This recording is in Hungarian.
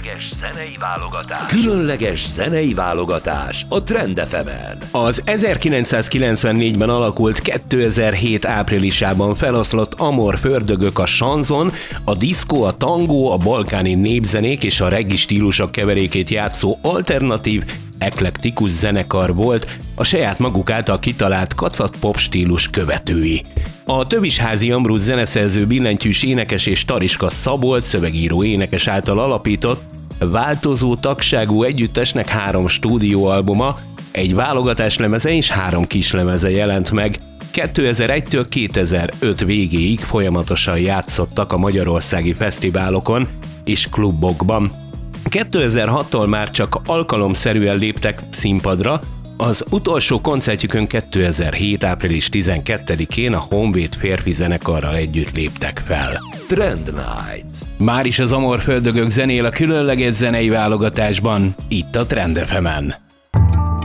Különleges zenei válogatás a Trend FM-en. Az 1994-ben alakult 2007 áprilisában feloszlott Amor Fördögök a chanson, a diszkó, a tangó, a balkáni népzenék és a reggae stílusok keverékét játszó alternatív, eklektikus zenekar volt, a saját maguk által kitalált kacat-pop stílus követői. A Tövisházi Ambrus zeneszerző, billentyűs énekes és Tariska Szabolcs szövegíró énekes által alapított, változó tagságú együttesnek 3 stúdióalbuma, egy válogatáslemeze és 3 kislemeze jelent meg. 2001-től 2005 végéig folyamatosan játszottak a magyarországi fesztiválokon és klubokban. 2006-tól már csak alkalomszerűen léptek színpadra, az utolsó koncertjükön 2007. április 12-én a Honvéd férfi zenekarral együtt léptek fel. Trend Night. Máris az Amor Fördögök zenél a különleges zenei válogatásban, itt a Trend FM-en.